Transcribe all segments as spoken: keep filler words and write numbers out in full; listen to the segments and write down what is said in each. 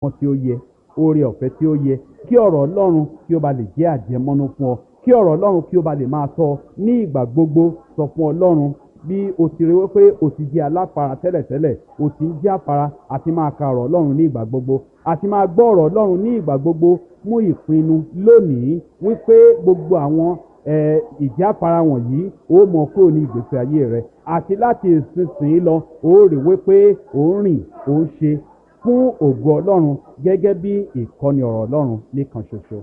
wọn tí ó yẹ oore ọ̀fẹ́ tí ó yẹ kí ọ̀rọ̀ ọlọ́run kí ó ba lè jẹ́ àjẹmọ́nú fún ọ kí ọ̀rọ̀ ọlọ́run kí ó ba lè máa tọ́ ọ ní ìgbà gbogbo. Sọ fún ọlọ́run bí o ti rí wípé o ti jẹ́ aláfara tẹ́lẹ̀tẹ́lẹ̀ o ti ń jẹ́ àfara àti máa ka ọ̀rọ̀ ọlọ́run ní ìgbà gbogbo àti máa gbọ́ ọ̀rọ̀ ọlọ́run ní ìgbà gbogbo. Mú ìpinnu lónìí wípé gbogbo àwọn ìjáfara wọ̀nyí ó mọ kúrò ní ìgbésí ayé rẹ àti láti ìsinsìnyí lọ ó rí wípé ó ń rìn ó ń ṣe fún ògo ọlọ́run gẹ́gẹ́ bí ìkọ́ni ọ̀rọ̀ ọlọ́run nìkan ṣoṣo.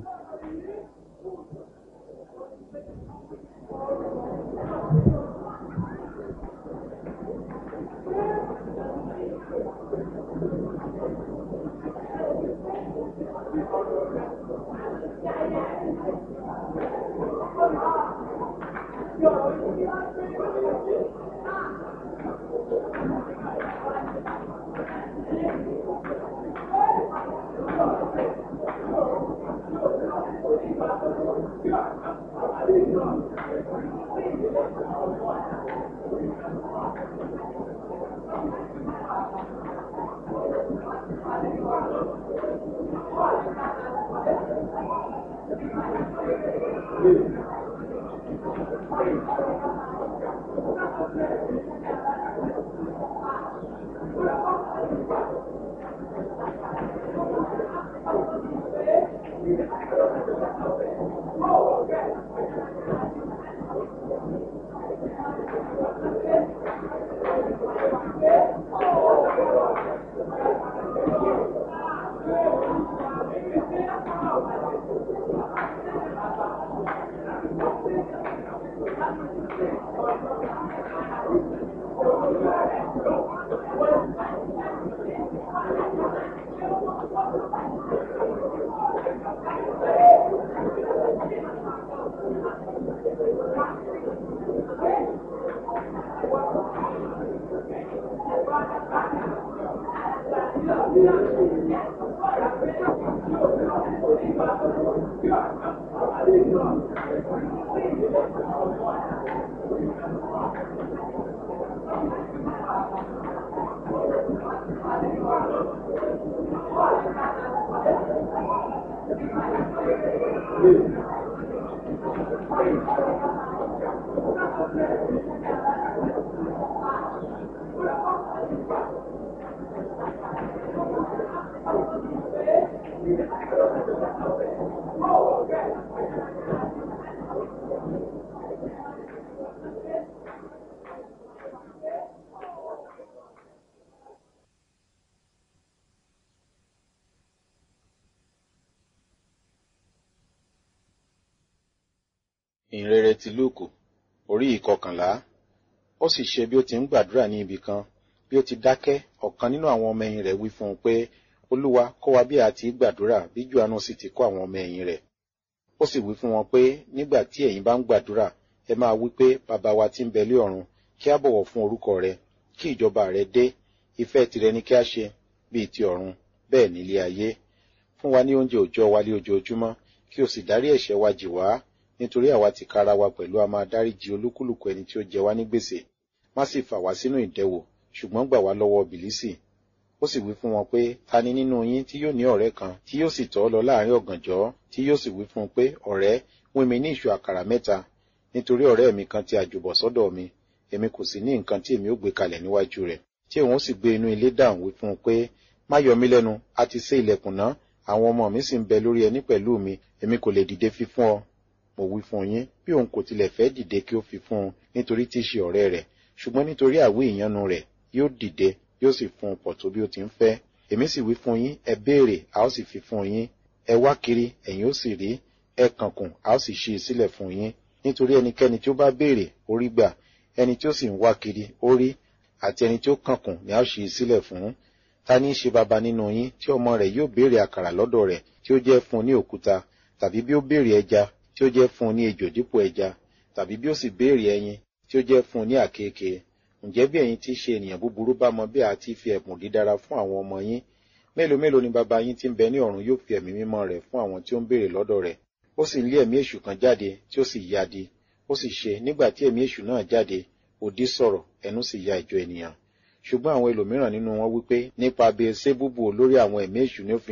Ìhìnrere ti Lúùkù orí ìkọkànlá. Ó sì ṣe bí ó ti ń gbàdúrà ní ibì kan, bí ó ti dákẹ́, ọ̀kan nínú àwọn ọmọ ẹ̀yìn rẹ̀ wí fún un pé, Olúwa, kọ́ wa bí a ti gbàdúrà bí Jòhánù sì ti kọ́ àwọn ọmọ ẹ̀yìn rẹ̀. Ó sì wí fún wọn pé, nígbà tí ẹ̀yin bá ń gbàdúrà, ẹ máa wí pé, Baba wa tí ń bẹ lé ọ̀run, kí a bọ̀wọ̀ fún orúkọ rẹ, kí ìjọba rẹ dé, ìfẹ́ tìrẹ ni kí a ṣe, bíi ti ọ̀run, bẹ́ẹ̀ nílé ayé. Fún wa ní oúnjẹ òòjọ́ wa lé ojoojúmọ́, kí o sì dárí ẹ̀ṣẹ̀ wa jì wá, nítorí àwa tìkára wa pẹ̀lú a máa dáríjì olúkúlùkù ẹni tí ó jẹ wá ní gbèsè. Má sì fà wá sínú ìdẹwò, ṣùgbọ́n gbà wá lọ́wọ́ bìlísì. Ó sì wí fún wọn pé, ta ni nínú yín tí yóò ní ọ̀rẹ́ kan tí yóò sì tọ̀ ọ́ lọ láàrin ọ̀gànjọ́, tí yóò sì wí fún un pé, ọ̀rẹ́, wín mi ní ìṣù àkàrà mẹ́ta, nítorí ọ̀rẹ́ mi kan ti àjùbọ̀ sọ́dọ̀ mi, èmi kò sì ní nǹkan tí èmi ó gbé kalẹ̀ níwájú rẹ̀. Tí òun ó sì gbé inú ilé dáhùn wí fún un pé, má yọ mí lẹ́nu, a ti sé ilẹ̀kùn náà, àwọn ọmọ mi sì ń bẹ lórí ẹní pẹ̀lú mi, èmi kò lè dìde fi fún ọ. Mo wí fún yín, bí òun kò tilẹ̀ fẹ́ dìde kí ó fi fún un, nítorí tí í ṣe ọ̀rẹ́ rẹ̀, ṣùgbọ́n nítorí àwí ìyanu rẹ̀, yóò dìde, yóò sì fún un pọ̀ tó bí ó ti ń fẹ́. Èmi sì wí fún yín, ẹ béèrè, a ó sì fi fún yín. Ẹ wá kiri, ẹ̀yin ó sì rí. Ẹ kànkùn, a ó sì ṣí i sílẹ̀ fún yín. Nítorí ẹnikẹ́ni tí ó bá béèrè, ó rí gbà. Ẹni tí ó sì ń wá kiri, ó rí. Àti ẹni tí ó kànkùn ni a ó ṣí i sílẹ̀ fún. Ta ní í ṣe baba nínú yín tí ọmọ rẹ̀ yóò béèrè àkàrà lọ́dọ̀ rẹ̀ tí ó jẹ́ fún un ní òkúta, tàbí bí ó béèrè ẹja tí ó jẹ́ fún un ní ejò dípò ẹja, tàbí bí ó sì béèrè ẹyin tí ó jẹ́ fún un ní àkekèé? Ǹjẹ́ bí ẹ̀yin tí í ṣe ènìyàn búburú bá mọ bí a ti fi ẹ̀bùn dídára fún àwọn ọmọ yín, mélòó mélòó ni baba yín tí ń bẹ ní ọ̀run yóò fi ẹ̀mí mímọ́ rẹ̀ fún àwọn tí ó ń béèrè lọ́dọ̀ rẹ̀. Ó sì ń lé ẹ̀mí èṣù kan jáde tí ó sì yadi. Ó sì ṣe, nígbà tí ẹ̀mí èṣù náà jáde, òdì sọ̀rọ̀, ẹnu sì ya ìjọ ènìyàn. Ṣùgbọ́n àwọn ẹlòmíràn nínú wọn wí pé, nípa Beelṣebúbù olórí àwọn ẹ̀mí èṣù ni ó fi